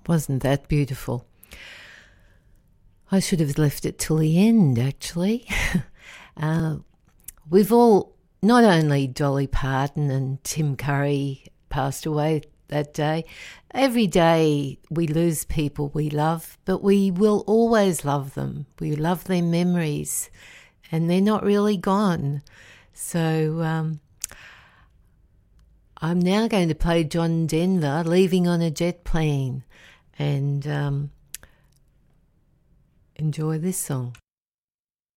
Wasn't that beautiful? I should have left it till the end, actually. We've all, not only Dolly Parton and Tim Curry passed away that day, every day we lose people we love, but we will always love them. We love their memories, and they're not really gone. So I'm now going to play John Denver, Leaving on a Jet Plane, and enjoy this song.